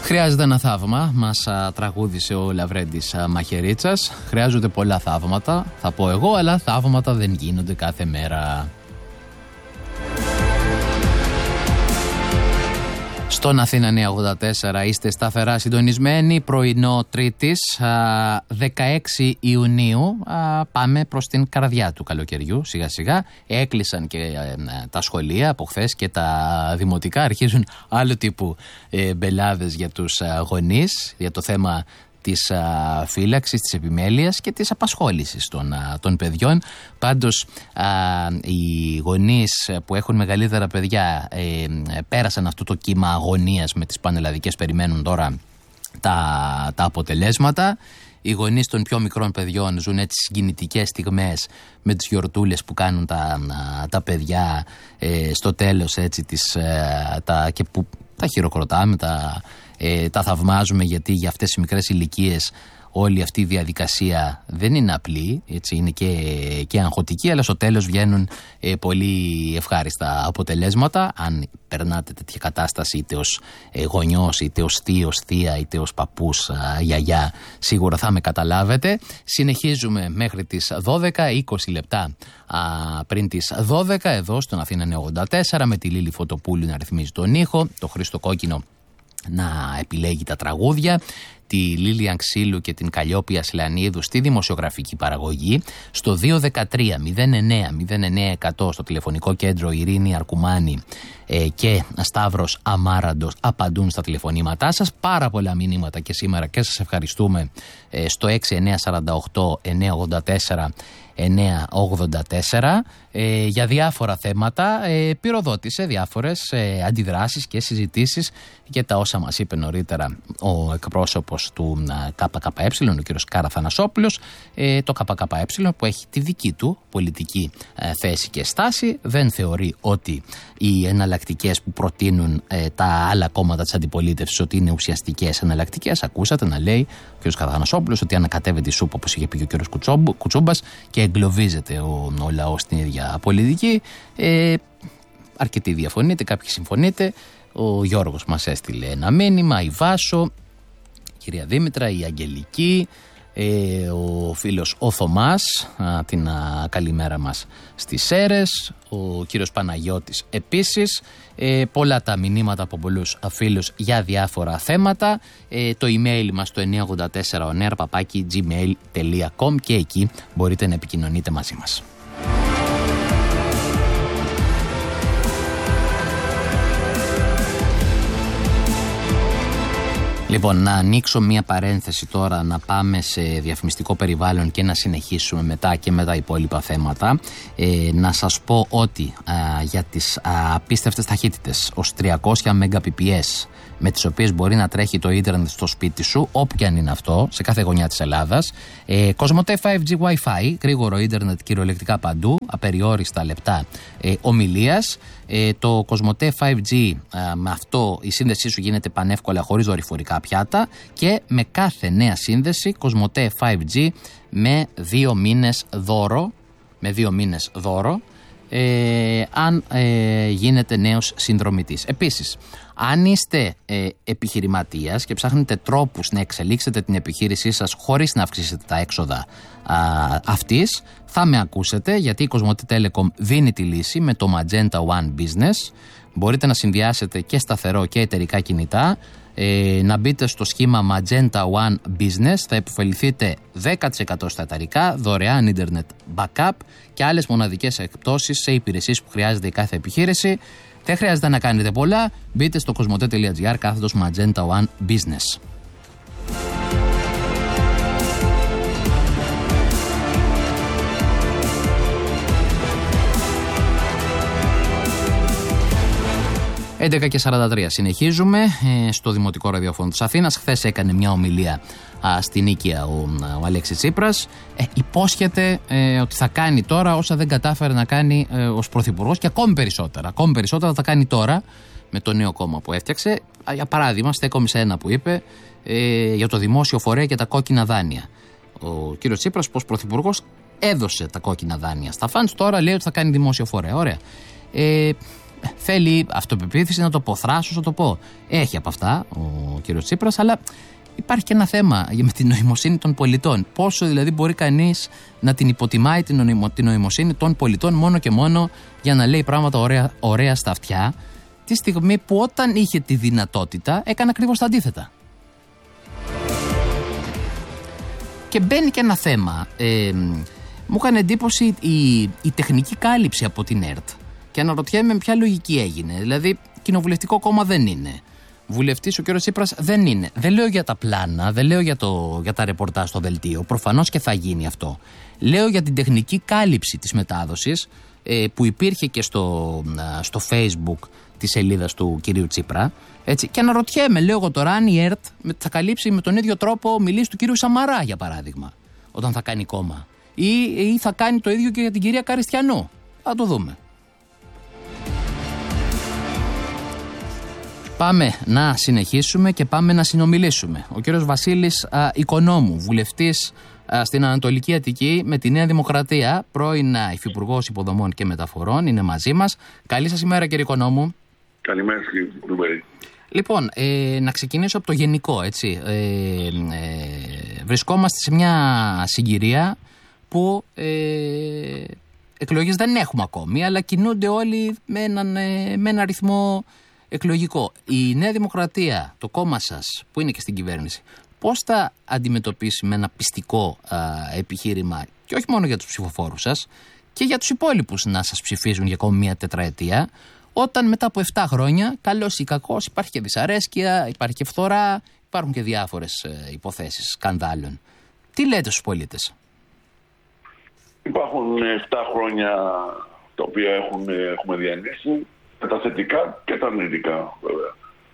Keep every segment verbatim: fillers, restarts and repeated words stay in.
Χρειάζεται ένα θαύμα, μας α, τραγούδισε ο Λαβρέντης α, Μαχαιρίτσας. Χρειάζονται πολλά θαύματα, θα πω εγώ, αλλά θαύματα δεν γίνονται κάθε μέρα. Στον Αθήνα Νέα ογδόντα τέσσερα είστε σταθερά συντονισμένοι. Πρωινό Τρίτης δεκαέξι Ιουνίου. Πάμε προς την καρδιά του καλοκαιριού σιγά σιγά. Έκλεισαν και τα σχολεία από χθες και τα δημοτικά. Αρχίζουν άλλο τύπου μπελάδες για τους γονείς, για το θέμα της α, φύλαξης, της επιμέλειας και της απασχόλησης των, α, των παιδιών. Πάντως α, οι γονείς που έχουν μεγαλύτερα παιδιά ε, πέρασαν αυτό το κύμα αγωνίας με τις πανελλαδικές, περιμένουν τώρα τα, τα αποτελέσματα. Οι γονείς των πιο μικρών παιδιών ζουν έτσι συγκινητικές στιγμές με τις γιορτούλες που κάνουν τα, τα παιδιά ε, στο τέλος έτσι, της, ε, τα, και που τα χειροκροτάμε, τα, ε, τα θαυμάζουμε, γιατί για αυτές οι μικρές ηλικίες όλη αυτή η διαδικασία δεν είναι απλή, έτσι, είναι και, και αγχωτική, αλλά στο τέλος βγαίνουν ε, πολύ ευχάριστα αποτελέσματα. Αν περνάτε τέτοια κατάσταση είτε ως ε, γονιός, είτε ως θείος, θεία, είτε ως παππούς, α, γιαγιά, σίγουρα θα με καταλάβετε. Συνεχίζουμε μέχρι τις δώδεκα, είκοσι λεπτά α, πριν τις δώδεκα, εδώ στον Αθήνα Νέα ογδόντα τέσσερα, με τη Λίλη Φωτοπούλου να ρυθμίζει τον ήχο, το Χρήστο Κόκκινο να επιλέγει τα τραγούδια, τη Λίλια Ξύλου και την Καλλιόπη Ασλανίδου στη δημοσιογραφική παραγωγή. Στο δύο ένα τρία μηδέν εννέα μηδέν εννέα εκατό στο τηλεφωνικό κέντρο Ειρήνη Αρκουμάνη ε, και Σταύρος Αμάραντος απαντούν στα τηλεφωνήματά σας. Πάρα πολλά μηνύματα και σήμερα και σας ευχαριστούμε ε, στο έξι εννέα τέσσερα οκτώ εννέα ογδόντα τέσσερα εννέα ογδόντα τέσσερα ε, για διάφορα θέματα. Ε, πυροδότησε διάφορες ε, αντιδράσεις και συζητήσεις για τα όσα μας είπε νωρίτερα ο εκπρόσωπος του ΚΚΕ, ο κ. Κάρα Θανασόπουλος. Ε, το ΚΚΕ που έχει τη δική του πολιτική ε, θέση και στάση, δεν θεωρεί ότι οι εναλλακτικές που προτείνουν ε, τα άλλα κόμματα της αντιπολίτευσης ότι είναι ουσιαστικές εναλλακτικές. Ακούσατε να λέει ο κ. Θανασόπουλος ότι ανακατεύει τη σούπα, όπως είχε πει και ο κ. Κουτσούμπας, και εγκλωβίζεται ο, ο λαός στην ίδια πολιτική. Ε, αρκετοί διαφωνείτε, κάποιοι συμφωνείτε. Ο Γιώργος μας έστειλε ένα μήνυμα, η Βάσο, η κυρία Δήμητρα, η Αγγελική, ε, ο φίλος ο Θωμάς, α, την α, καλημέρα μας στις Σέρες, ο κύριος Παναγιώτης επίσης. Ε, πολλά τα μηνύματα από πολλούς φίλους για διάφορα θέματα. Ε, το email μας το εννέα ογδόντα τέσσερα ονέρ παπάκι gmail τελεία com, και εκεί μπορείτε να επικοινωνείτε μαζί μας. Λοιπόν, να ανοίξω μία παρένθεση τώρα, να πάμε σε διαφημιστικό περιβάλλον και να συνεχίσουμε μετά και με τα υπόλοιπα θέματα. Ε, να σας πω ότι α, για τις α, απίστευτες ταχύτητες ως τριακόσια Mbps με τις οποίες μπορεί να τρέχει το ίντερνετ στο σπίτι σου, όπου και αν είναι αυτό, σε κάθε γωνιά της Ελλάδας. Ε, Κοσμοτέ φάιβ τζι Wi-Fi, γρήγορο ίντερνετ κυριολεκτικά παντού, απεριόριστα λεπτά ε, ομιλίας. Ε, το Κοσμοτέ φάιβ τζι, ε, με αυτό η σύνδεσή σου γίνεται πανεύκολα, χωρίς δορυφορικά πιάτα, και με κάθε νέα σύνδεση Κοσμοτέ φάιβ τζι με δύο μήνες δώρο, με δύο μήνες δώρο, ε, αν ε, γίνετε νέος συνδρομητής. Επίσης, αν είστε ε, επιχειρηματίας και ψάχνετε τρόπους να εξελίξετε την επιχείρησή σας χωρίς να αυξήσετε τα έξοδα α, αυτής, θα με ακούσετε, γιατί η Κοσμοτέ Telecom δίνει τη λύση με το Magenta One Business. Μπορείτε να συνδυάσετε και σταθερό και εταιρικά κινητά. Ε, να μπείτε στο σχήμα Magenta One Business, θα επωφεληθείτε δέκα τοις εκατό στα εταιρικά, δωρεάν ίντερνετ backup και άλλες μοναδικές εκπτώσεις σε υπηρεσίες που χρειάζεται η κάθε επιχείρηση. Δεν χρειάζεται να κάνετε πολλά, μπείτε στο κοσμοτέ τελεία τζι άρ κάθετος Magenta One Business. έντεκα και σαράντα τρία συνεχίζουμε ε, στο Δημοτικό Ραδιόφωνο της Αθήνας. Χθες έκανε μια ομιλία α, στην Νίκαια ο, ο Αλέξης Τσίπρας. Ε, υπόσχεται ε, ότι θα κάνει τώρα όσα δεν κατάφερε να κάνει ε, ως πρωθυπουργός, και ακόμη περισσότερα. Ακόμη περισσότερα θα κάνει τώρα με το νέο κόμμα που έφτιαξε. Για παράδειγμα, στέκομαι σε ένα που είπε ε, για το δημόσιο φορέα και τα κόκκινα δάνεια. Ο κύριος Τσίπρας, ως πρωθυπουργός, έδωσε τα κόκκινα δάνεια στα φαντς, τώρα λέει ότι θα κάνει δημόσιο φορέα. Ωραία. Ε, θέλει αυτοπεποίθηση να το πω, θράσος να το πω. Έχει από αυτά ο κύριος Τσίπρας, αλλά υπάρχει και ένα θέμα με την νοημοσύνη των πολιτών. Πόσο δηλαδή μπορεί κανείς να την υποτιμάει την, νοημο, την νοημοσύνη των πολιτών μόνο και μόνο για να λέει πράγματα ωραία, ωραία στα αυτιά, τη στιγμή που όταν είχε τη δυνατότητα έκανε ακριβώς τα αντίθετα. Και μπαίνει και ένα θέμα. Ε, μου έκανε εντύπωση η, η τεχνική κάλυψη από την ΕΡΤ. Και αναρωτιέμαι με ποια λογική έγινε. Δηλαδή, κοινοβουλευτικό κόμμα δεν είναι. Βουλευτής ο κ. Τσίπρας δεν είναι. Δεν λέω για τα πλάνα, δεν λέω για, το, για τα ρεπορτάζ στο δελτίο. Προφανώς και θα γίνει αυτό. Λέω για την τεχνική κάλυψη της μετάδοσης ε, που υπήρχε και στο, στο Facebook της σελίδας του κ. Τσίπρα. Έτσι. Και αναρωτιέμαι, λέω εγώ τώρα, αν η ΕΡΤ θα καλύψει με τον ίδιο τρόπο ομιλίες του κ. Σαμαρά, για παράδειγμα, όταν θα κάνει κόμμα. Ή, ή θα κάνει το ίδιο και για την κυρία Καριστιανού. Θα το δούμε. Πάμε να συνεχίσουμε και πάμε να συνομιλήσουμε. Ο κύριος Βασίλης α, Οικονόμου, βουλευτής α, στην Ανατολική Αττική με τη Νέα Δημοκρατία, πρώην υφυπουργός υποδομών και μεταφορών, είναι μαζί μας. Καλή σας ημέρα, κύριε Οικονόμου. Καλημέρα, κύριε Ντουμπέρη. Λοιπόν, ε, να ξεκινήσω από το γενικό, έτσι. Ε, ε, βρισκόμαστε σε μια συγκυρία που ε, εκλογές δεν έχουμε ακόμη, αλλά κινούνται όλοι με έναν, ε, με ένα ρυθμό εκλογικό. Η Νέα Δημοκρατία, το κόμμα σας, που είναι και στην κυβέρνηση, πώς θα αντιμετωπίσει με ένα πιστικό α, επιχείρημα, και όχι μόνο για τους ψηφοφόρους σας, και για τους υπόλοιπους να σας ψηφίζουν για ακόμη μία τετραετία, όταν μετά από επτά χρόνια, καλός ή κακός, υπάρχει και δυσαρέσκεια, υπάρχει και φθορά, υπάρχουν και διάφορες ε, υποθέσεις σκανδάλων. Τι λέτε στους πολίτες? Υπάρχουν επτά χρόνια τα οποία έχουν, έχουμε διανύσει, τα θετικά και τα αρνητικά, βέβαια.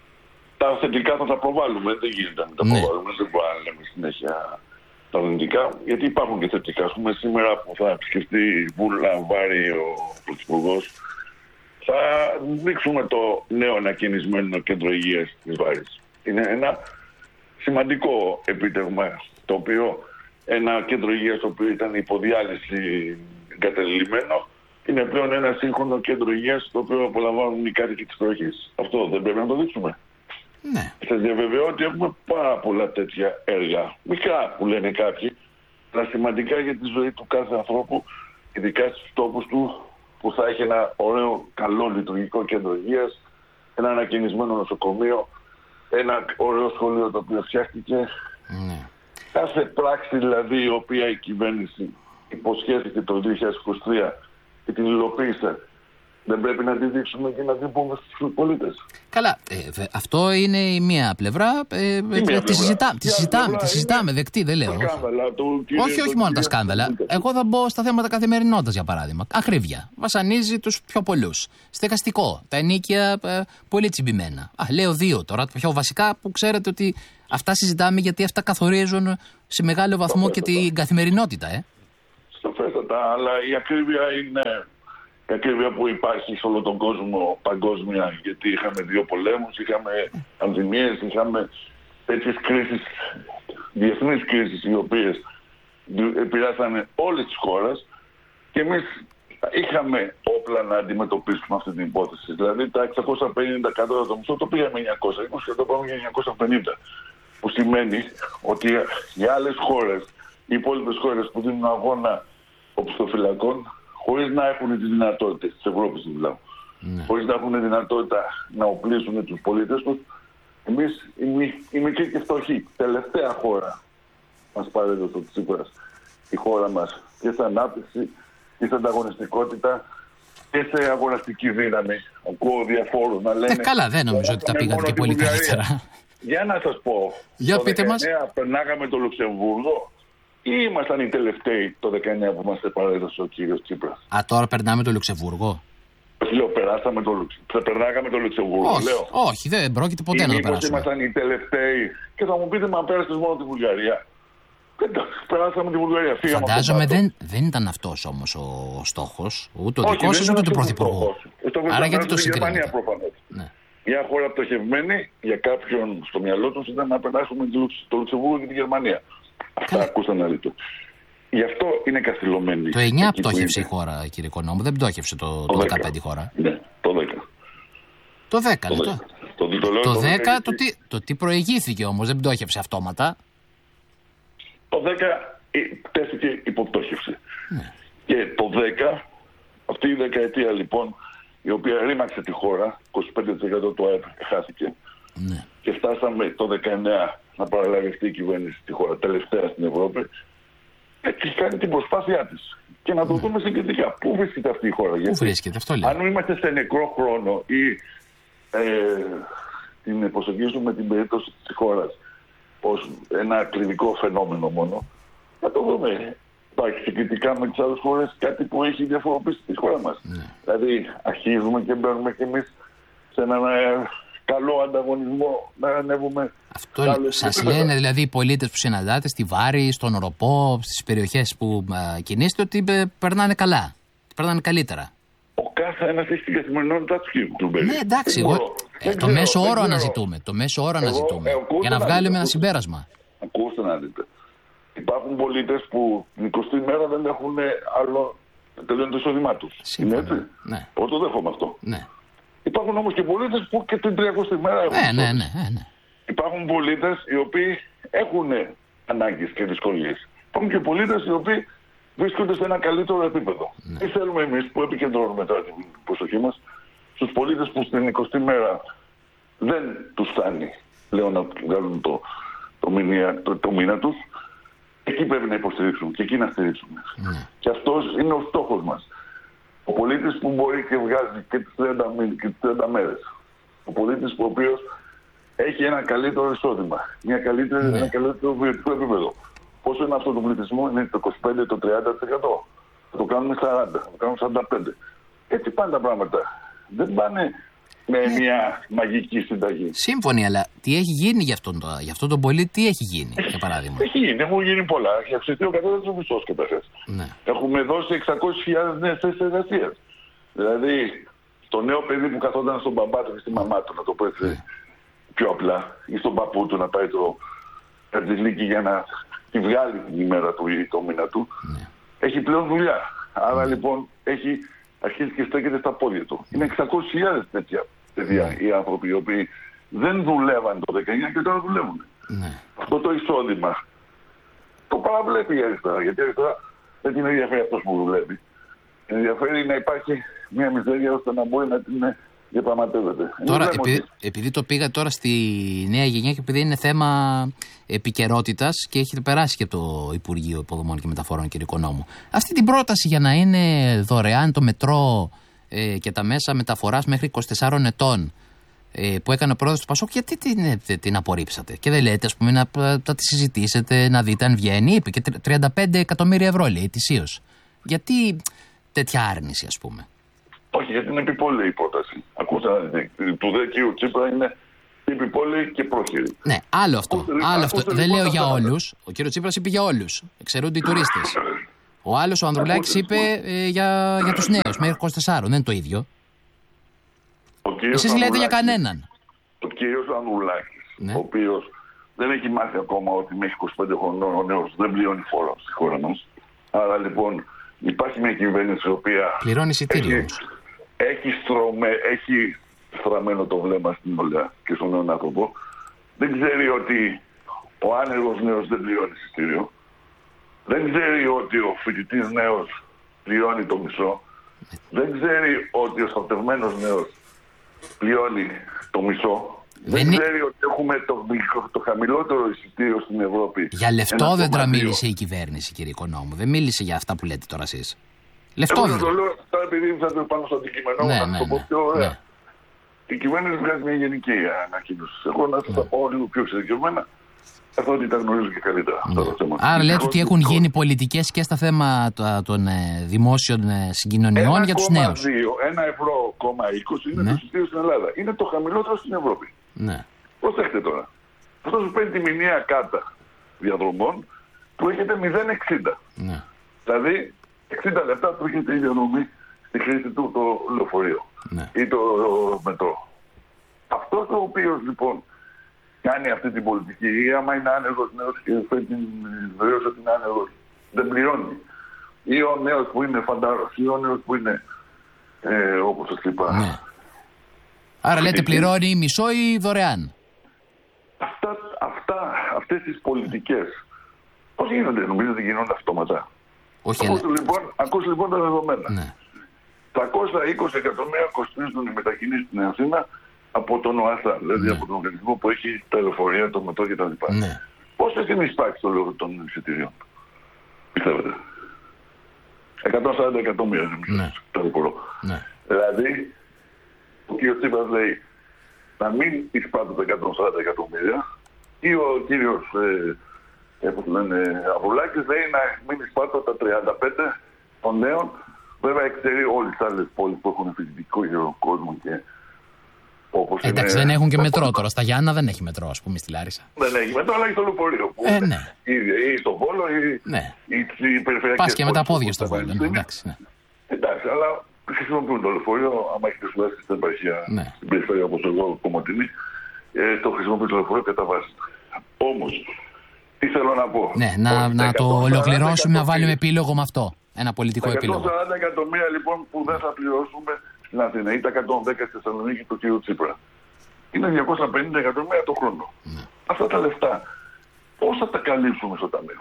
Τα θετικά θα τα προβάλλουμε, δεν γίνεται να τα ναι. προβάλλουμε, δεν μπορούμε να λέμε συνέχεια τα αρνητικά, γιατί υπάρχουν και θετικά. Ας πούμε, σήμερα που θα επισκεφτεί Βούλα Βάρη ο Πρωθυπουργός, θα δείξουμε το νέο ανακαινισμένο κέντρο υγείας της Βάρης. Είναι ένα σημαντικό επίτευγμα, το οποίο ένα κέντρο υγείας το οποίο ήταν υποδιάλυση εγκαταλειμμένο, είναι πλέον ένα σύγχρονο κέντρο υγείας το οποίο απολαμβάνουν οι κάτοικοι της περιοχής. Αυτό δεν πρέπει να το δείξουμε? Ναι. Σας διαβεβαιώ ότι έχουμε πάρα πολλά τέτοια έργα. Μικρά που λένε κάποιοι, αλλά σημαντικά για τη ζωή του κάθε ανθρώπου, ειδικά στους τόπους του, που θα έχει ένα ωραίο, καλό λειτουργικό κέντρο υγείας, ένα ανακαινισμένο νοσοκομείο, ένα ωραίο σχολείο το οποίο φτιάχτηκε. Ναι. Κάθε πράξη δηλαδή η οποία η κυβέρνηση υποσχέθηκε το δύο χιλιάδες είκοσι τρία και την υλοποίησε, δεν πρέπει να τη δείξουμε και να την πούμε στους πολίτες? Καλά, ε, αυτό είναι η μία πλευρά. Ε, ε, τη συζητά, τη συζητάμε, τη συζητάμε, δεκτή, δεν λέω. Σκάνδαλα, το, κύριε, όχι, όχι μόνο τα σκάνδαλα. Εγώ θα μπω στα θέματα καθημερινότητας, για παράδειγμα. Ακρίβεια. Βασανίζει τους πιο πολλούς. Στεγαστικό. Τα ενίκια ε, πολύ τσιμπημένα. Α, λέω δύο τώρα, τα πιο βασικά που ξέρετε ότι αυτά συζητάμε, γιατί αυτά καθορίζουν σε μεγάλο βαθμό και την καθημερινότητα, ε. Σαφέστατα, αλλά η ακρίβεια είναι η ακρίβεια που υπάρχει σε όλο τον κόσμο παγκόσμια, γιατί είχαμε δύο πολέμους, είχαμε πανδημίες, είχαμε τέτοιες κρίσεις, διεθνείς κρίσεις, οι οποίες επηρεάσανε όλες τις χώρες και εμείς είχαμε όπλα να αντιμετωπίσουμε αυτή την υπόθεση. Δηλαδή τα εξακόσια πενήντα κατώτατο το μισθό το πήγαμε εννιακόσια είκοσι και το πάμε για εννιακόσια πενήντα. Που σημαίνει ότι οι άλλες χώρες, οι υπόλοιπες χώρες που δίνουν αγώνα οπισθοφυλακών, χωρίς να έχουν τις δυνατότητες της Ευρώπης, δηλαδή, ναι. χωρίς να έχουν δυνατότητα να οπλίσουν τους πολίτες τους, εμείς οι μικροί και φτωχοί, τελευταία χώρα μας παρέδωσε ο Τσίπρας, η χώρα μας και σε ανάπτυξη και σε ανταγωνιστικότητα και σε αγοραστική δύναμη. Ακούω διαφόρους να λένε... Ε, καλά, δεν νομίζω ότι τα πήγατε και πολύ καλύτερα. Για να σας πω, για το πείτε μας. περνάγαμε το Λουξεμβούργο ή ήμασταν οι τελευταίοι το δεκαεννιά που μας παρέδωσε ο κύριος Τσίπρας? Α, τώρα περνάμε το Λουξεμβούργο. Όχι, λέω, περάσαμε το Λουξεμβούργο. Περνάγαμε το Λουξεμβούργο, όχι, λέω. Όχι, δεν πρόκειται ποτέ ή να το περάσουμε. Ήμασταν οι τελευταίοι και θα μου πείτε, μα πέρασες μόνο τη Βουλγαρία. Περάσαμε τη Βουλγαρία. Φύγαμε. Φαντάζομαι δεν, δεν ήταν αυτός όμως ο στόχος, ούτε ο δικός σας ούτε του Πρωθυπουργού. Άρα γιατί το συγκρίνετε? Ναι. Μια χώρα πτωχευμένη, για κάποιον στο μυαλό του ήταν να περάσουμε το Λουξεμβούργο και τη Γερμανία. Αυτά ακούσαν να δείτε. Γι' αυτό είναι καθυλωμένη. Το εννιά πτώχευσε η χώρα, κύριε Οικονόμου, δεν πτώχευσε το, το, το δεκαπέντε η χώρα. Ναι, το δέκα. Το δέκα. Το, το, το, το, το, το, το το δέκα, το τι, το τι προηγήθηκε όμως, δεν πτώχευσε αυτόματα. Το δέκα τέθηκε υποπτώχευση. Ναι. Και το δέκα, αυτή η δεκαετία λοιπόν, η οποία ρήμαξε τη χώρα, είκοσι πέντε τοις εκατό του ΑΕΠ χάθηκε. Ναι. Και φτάσαμε το δεκαεννέα να παραλάβει αυτή η κυβέρνηση στη χώρα, τελευταία στην Ευρώπη. Έχει κάνει την προσπάθειά της. Και να το δούμε συγκριτικά. Πού βρίσκεται αυτή η χώρα? Πού βρίσκεται, αυτό λέει. Αν είμαστε σε νεκρό χρόνο ή ε, την υποσεγγίζουμε την περίπτωση της χώρας ως ένα κλινικό φαινόμενο μόνο, να το δούμε. Υπάρχει συγκριτικά με τις άλλες χώρες κάτι που έχει διαφοροποιήσει τη χώρα μας. Ναι. Δηλαδή αρχίζουμε και μπαίνουμε κι εμείς σε έναν ε, καλό ανταγωνισμό να ανέβουμε. Αυτό σας λένε δηλαδή οι πολίτες που συναντάτε στη Βάρη, στον Οροπό, στις περιοχές που α, κινείστε, ότι ε, περνάνε καλά, περνάνε καλύτερα. Ο κάθε ένας έχει την καθημερινότητά του. Ναι, εντάξει, εγώ, ε, το μέσο όρο αναζητούμε, το μέσο όρο αναζητούμε, ε, για να βγάλουμε δείτε, ένα συμπέρασμα. Ακούστε να δείτε. Υπάρχουν πολίτες που την εικοστή μέρα δεν έχουν άλλο τελειώνει το εισόδημά τους. Είναι έτσι. Ναι. Εγώ το δέχομαι αυτό. Ναι. Υπάρχουν όμως και πολίτες που και την τριακοστή μέρα έχουν. Ναι, ναι, ναι, ναι. Υπάρχουν πολίτες οι οποίοι έχουν ανάγκες και δυσκολίες. Υπάρχουν και πολίτες οι οποίοι βρίσκονται σε ένα καλύτερο επίπεδο. Ναι. Τι θέλουμε εμείς που επικεντρώνουμε τώρα την προσοχή μας στους πολίτες που στην εικοστή μέρα δεν τους φτάνει πλέον να βγάλουν το, το, μηνύα, το, το μήνα τους. Εκεί πρέπει να υποστηρίξουμε και εκεί να στηρίξουμε. Mm. Και αυτός είναι ο στόχος μας. Ο πολίτης που μπορεί και βγάζει και τις τριάντα μέρες. Ο πολίτης που ο οποίος έχει ένα καλύτερο εισόδημα. Μια καλύτερη, mm. Ένα καλύτερο βιωτικό επίπεδο. Πόσο είναι αυτό το πληθυσμό? Είναι το είκοσι πέντε με το τριάντα τοις εκατό. Θα το κάνουμε σαράντα, θα το κάνουμε σαράντα πέντε τοις εκατό. Έτσι πάνε τα πράγματα. Δεν πάνε με ε, μια μαγική συνταγή. Σύμφωνοι, αλλά τι έχει γίνει για αυτόν, το, για αυτόν τον πολίτη, τι έχει γίνει, για παράδειγμα? Έχει γίνει, έχουν γίνει πολλά. Έχει αυξηθεί ο κατώτατος μισθός καταρχάς. Ναι. Έχουμε δώσει εξακόσιες χιλιάδες νέες θέσεις εργασίας. Δηλαδή, το νέο παιδί που καθόταν στον μπαμπά του και στη μαμά του, να το πω έτσι ναι. πιο απλά, ή στον παππού του να πάει το καρτζηλίκι για να τη βγάλει την ημέρα του ή το μήνα του, ναι. έχει πλέον δουλειά. Άρα ναι. λοιπόν έχει αρχίζει και στέκεται στα πόδια του. Είναι εξακόσιες χιλιάδες τέτοια παιδιά ναι. οι άνθρωποι οι οποίοι δεν δουλεύαν το δεκαεννιά και τώρα δουλεύουν. Ναι. Αυτό το εισόδημα το παραβλέπει η αριστερά. Γιατί η αριστερά δεν την ενδιαφέρει αυτός που δουλεύει. Την ενδιαφέρει να υπάρχει μια μιζέρια ώστε να μπορεί να την διαπραγματεύεται. Τώρα, επειδή, επειδή το πήγα τώρα στη νέα γενιά και επειδή είναι θέμα επικαιρότητας και έχει περάσει και το Υπουργείο Υποδομών και Μεταφορών, κύριε Οικονόμου, αυτή την πρόταση για να είναι δωρεάν το μετρό ε, και τα μέσα μεταφοράς μέχρι είκοσι τεσσάρων ετών ε, που έκανε ο πρόεδρος του Πασόκ, γιατί την, την απορρίψατε? Και δεν λέτε, ας πούμε, να, να τη συζητήσετε, να δείτε αν βγαίνει? Είπε και τριάντα πέντε εκατομμύρια ευρώ, λέει, ετησίως. Γιατί τέτοια άρνηση, ας πούμε? Όχι, γιατί είναι επιπόλαιη η πρόταση. Ακούστε, του δε κύριο Τσίπρα είναι επιπόλαιη και πρόχειρη. Ναι, άλλο αυτό. Ακούστε, άλλο ακούστε, αυτό. Δεν λέω για όλους. Ο κύριος Τσίπρας είπε για όλους. Εξαιρούνται οι τουρίστες. Ο άλλος, ο Ανδρουλάκης, είπε ε, για, για τους νέους μέχρι είκοσι τέσσερα. Δεν είναι το ίδιο. Εσείς λέτε για κανέναν. Ο κύριος Ανδρουλάκης, ναι. ο οποίος δεν έχει μάθει ακόμα ότι μέχρι είκοσι πέντε χρονών ο νέος δεν πληρώνει φόρο στη χώρα μας. Άρα λοιπόν υπάρχει μια κυβέρνηση η οποία πληρώνει εισιτήριο. Έχει, έχει, στρωμέ, έχει στραμμένο το βλέμμα στην όλα και στον νέον άνθρωπο. Δεν ξέρει ότι ο άνεργος νέος δεν πληρώνει εισιτήριο. Δεν ξέρει ότι ο φοιτητής νέος πληρώνει το μισό. Δεν ξέρει ότι ο στρατευμένος νέος πληρώνει το μισό. Δεν, δεν ξέρει ότι έχουμε το, το χαμηλότερο εισιτήριο στην Ευρώπη. Για λεφτόδεντρα μίλησε η κυβέρνηση, κύριε Οικονόμου. Δεν μίλησε για αυτά που λέτε τώρα εσείς. Λεφτόδεντρα. Εγώ το λέω τώρα επειδή θα το πάνω στο αντικείμενο, ναι, να ναι, το πω πιο ωραία. Ναι. Η κυβέρνηση βγάζει μια γενική ανακοίνωση. Εγώ να σας τα πω λίγο πιο εξειδικευμένα, καθότι τα γνωρίζω και καλύτερα. Ναι. Άρα λέτε ότι έχουν γίνει πολιτικές και στα θέματα των ε, δημόσιων ε, συγκοινωνιών για τους νέους. Ένα ευρώ κόμμα είκοσι είναι ναι. το εισιτήριο στην Ελλάδα. Είναι το χαμηλότερο στην Ευρώπη. Ναι. Προσέξτε τώρα. Αυτό σου παίρνει τη μηνιαία κάρτα διαδρομών που έχετε μηδέν κόμμα εξήντα. Ναι. Δηλαδή εξήντα λεπτά που έχετε η διαδρομή στη χρήση του το λεωφορείο ναι. ή το μετρό. Αυτό ο οποίο λοιπόν κάνει αυτή την πολιτική, ή άμα είναι άνεργος νέος και φέρει την βεβαίωση ότι είναι άνεργος, δεν πληρώνει. Ή ο νέος που είναι φαντάρος, ή ο νέος που είναι, ε, όπως σας είπα, ναι. Άρα λέτε πληρώνει μισό ή δωρεάν. Αυτά, αυτά, αυτές τις πολιτικές, πώς γίνονται, νομίζω ότι γίνονται αυτόματα. Όχι, Ακούς, λοιπόν, ακούς λοιπόν τα δεδομένα. Ναι. τριακόσια είκοσι εκατομμύρια κοστίζουν οι μετακινήσεις στην Αθήνα από τον ΟΑΣΑ, δηλαδή ναι. από τον οργανισμό που έχει τα λεωφορεία, το μετρό κτλ. Ναι. Πόσες είναι οι σπάξεις των λόγω των εισιτηρίων, πιστεύετε? εκατόν σαράντα εκατομμύρια, νομίζω, ναι. το ρεκόρ. Ναι. Δηλαδή, ο κ. Τσίπρας λέει να μην εισπράττουν εκατόν σαράντα εκατομμύρια ή ο κύριος ε, Αβουλάκης λέει να μην εισπράττουν τα τριάντα πέντε των νέων. Βέβαια, ξέρει όλες τις άλλες πόλεις που έχουν φοιτητικό κόσμο και όπως εντάξει, είναι... δεν έχουν και μετρό τώρα. Στα Γιάννα δεν έχει μετρό, ας πούμε, στη Λάρισα. Δεν έχει μετρό, αλλά έχει το λεωφορείο. Ε, ναι. Ή, ή στο Βόλο ή, ναι. ή, ή περιφερειακές. Πας και με τα πόδια στο Βόλο. Ναι, εντάξει, ναι. εντάξει, αλλά χρησιμοποιούν το λεωφορείο. Άμα έχετε σπουδάσει στην επαρχία, ναι. στην περιφέρεια όπως εγώ, Κομωτινή, ε, το χρησιμοποιούν το λεωφορείο κατά βάση. Όμως, τι θέλω να πω. Ναι, να, να το ολοκληρώσουμε, να βάλουμε επίλογο με αυτό. Ένα πολιτικό τα επίλογο. εκατόν σαράντα εκατομμύρια λοιπόν που δεν θα πληρώσουμε στην Αθήνα ή τα εκατόν δέκα στη Θεσσαλονίκη του κ. Τσίπρα. Είναι διακόσια πενήντα εκατομμύρια το χρόνο. Ναι. Αυτά τα λεφτά πώς θα τα καλύψουμε στο ταμείο?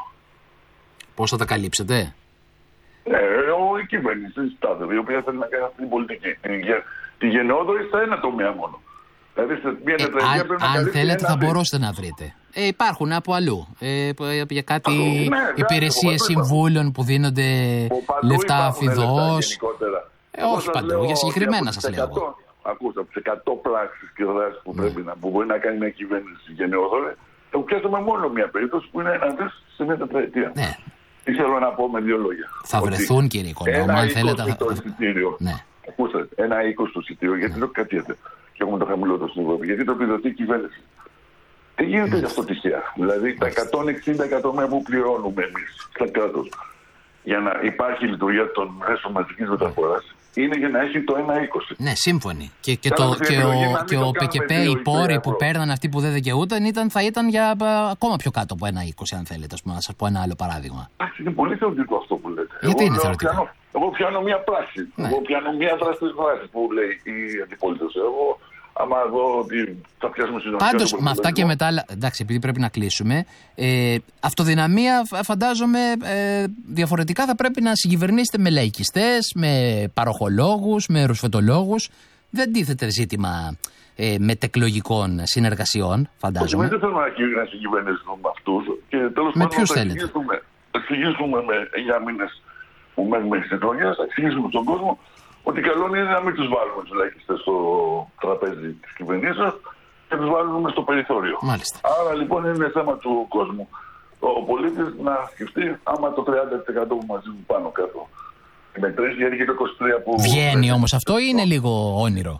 Πώς θα τα καλύψετε? Ναι, ο, η κυβέρνηση, η στάδευη, η οποία θέλει να κάνει αυτή την πολιτική. Τη γενναιόδορη στα ένα τομέα μόνο. Δηλαδή, σε μια ε, τετραετία αν, πρέπει να αν θέλετε, θα δει. μπορούσατε να βρείτε. Ε, υπάρχουν από αλλού. Ε, για κάτι ναι, υπηρεσίες συμβούλων που δίνονται λεφτά αφιδώς. Ε, όχι παντού, για συγκεκριμένα σας λέω. Ακούστε, από τις εκατό πράξεις και δράσεις που, ναι. να, που μπορεί να κάνει μια κυβέρνηση γενναιόδορη, θα πιάσουμε μόνο μια περίπτωση που είναι ένα δις σε μια τετραετία. Ναι. Τι θέλω να πω με δύο λόγια. Θα ότι βρεθούν, κύριε Οικονόμου, αν θέλετε. Ένα το εισιτήριο. Ναι. Ακούστε, ένα είκοσι το εισιτήριο, γιατί το κρατιέται. Και έχουμε το χαμηλότερο στην Ευρώπη. Γιατί το επιδοτεί η κυβέρνηση. Δεν γίνεται γι' αυτό τυχαία. Δηλαδή τα εκατόν εξήντα εκατομμύρια που πληρώνουμε εμείς στα κράτος για να υπάρχει η λειτουργία των μέσων μαζικής μεταφοράς είναι για να έχει το ένα είκοσι. Ναι, σύμφωνοι. Και, και, το, και ο, και ο ΠΚΠ, οι πόροι που παίρναν αυτοί που δεν δικαιούταν, ήταν, θα ήταν για α, ακόμα πιο κάτω από ένα είκοσι, αν θέλετε. Ας πούμε, να σας πω ένα άλλο παράδειγμα. Είναι πολύ θεωρητικό αυτό που λέτε. Γιατί εγώ, είναι θεωρητικό? Πιάνω, εγώ πιάνω μια πράξη. Ναι. Εγώ πιάνω μια δραστική δράση που λέει η αντιπολίτευση. Εγώ, άμα δω ότι θα πιάσουμε συνολικά. Πάντως, με αυτά και μετά, εντάξει, επειδή πρέπει να κλείσουμε, ε, αυτοδυναμία φαντάζομαι ε, διαφορετικά θα πρέπει να συγκυβερνήσετε με λαϊκιστές, με παροχολόγους, με ρουσφετολόγους. Δεν τίθεται ζήτημα ε, μετεκλογικών συνεργασιών, φαντάζομαι. Όχι, δεν θέλουμε να συγκυβερνήσουμε με αυτούς. Και τέλος με πάντων ποιους θα θέλετε? εξηγήσουμε με εννιά μήνες που μένουμε στις εκλογές, θα εξηγήσουμε στον κόσμο ότι καλό είναι να μην τους βάλουμε τους λαϊκιστές στο τραπέζι της κυβερνήσεως και τους βάλουμε στο περιθώριο. Μάλιστα. Άρα λοιπόν είναι θέμα του κόσμου. Ο πολίτης να σκεφτεί άμα το τριάντα τοις εκατό που μαζί μου πάνω κάτω μετρήσει, γιατί και το είκοσι τρία που... Βγαίνει όμως αυτό ή είναι λίγο όνειρο?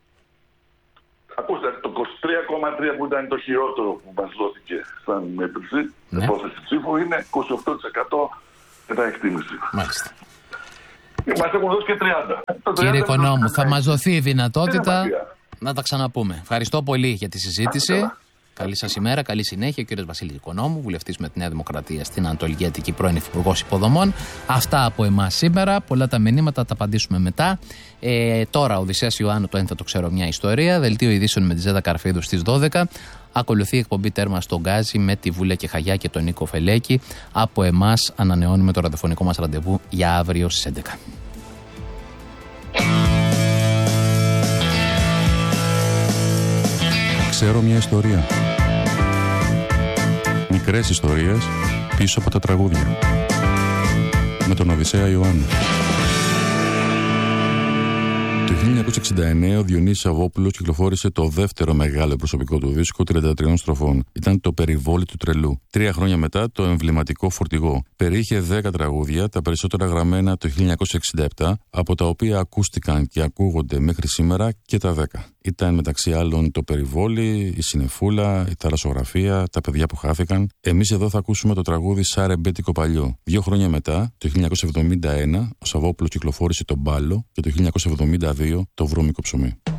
Ακούστε, το είκοσι τρία κόμμα τρία που ήταν το χειρότερο που μας δόθηκε σαν μέτρηση, ναι. Επόθεση ψήφου, είναι είκοσι οκτώ τοις εκατό κατά εκτίμηση. Μάλιστα. Μας έχουν δώσει και τριάντα. Κύριε Οικονόμου, θα μας δοθεί η δυνατότητα να τα ξαναπούμε. Ευχαριστώ πολύ για τη συζήτηση. Καλή σας ημέρα, καλή συνέχεια. Ο κύριος Βασίλης Οικονόμου, βουλευτής με τη Νέα Δημοκρατία στην Ανατολική Αττική, πρώην Υφυπουργός Υποδομών. Αυτά από εμάς σήμερα. Πολλά τα μηνύματα, τα απαντήσουμε μετά. Ε, τώρα, Οδυσσέας Ιωάννου, το ένθετο ξέρω μια ιστορία. Δελτίο ειδήσεων με τη Ζέτα Καρφίδου στις δώδεκα. Ακολουθεί η εκπομπή Τέρμα στον Γκάζι με τη Βούλια και Χαγιά και τον Νίκο Φελέκη. Από εμάς ανανεώνουμε το ραδιοφωνικό μας ραντεβού για αύριο στις έντεκα. Ξέρω μια ιστορία. Μικρές ιστορίες πίσω από τα τραγούδια. Με τον Οδυσσέα Ιωάννου. Το χίλια εννιακόσια εξήντα εννέα ο Διονύσης Σαββόπουλος κυκλοφόρησε το δεύτερο μεγάλο προσωπικό του δίσκο τριάντα τριών στροφών. Ήταν το Περιβόλι του Τρελού. Τρία χρόνια μετά το εμβληματικό Φορτηγό. Περιείχε δέκα τραγούδια, τα περισσότερα γραμμένα το χίλια εννιακόσια εξήντα επτά, από τα οποία ακούστηκαν και ακούγονται μέχρι σήμερα και τα δέκα. Ήταν μεταξύ άλλων το Περιβόλι, η Συνεφούλα, η Θαλασσογραφία, τα παιδιά που χάθηκαν. Εμείς εδώ θα ακούσουμε το τραγούδι Σαν ρεμπέτικο παλιό. Δύο χρόνια μετά, το χίλια εννιακόσια εβδομήντα ένα, ο Σαββόπουλος κυκλοφόρησε το Μπάλο και το χίλια εννιακόσια εβδομήντα δύο το Βρώμικο ψωμί.